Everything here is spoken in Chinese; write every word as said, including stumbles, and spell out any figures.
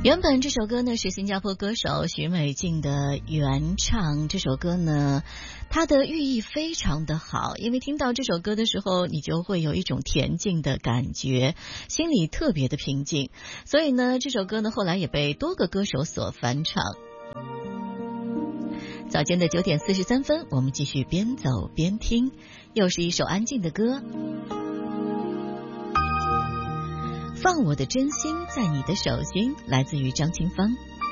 原本这首歌呢是新加坡歌手许美静的原唱，这首歌呢它的寓意非常的好，因为听到这首歌的时候你就会有一种恬静的感觉，心里特别的平静，所以呢这首歌呢后来也被多个歌手所翻唱。早间的九点四十三分，我们继续边走边听，又是一首安静的歌。放我的真心在你的手心，来自于张清芳。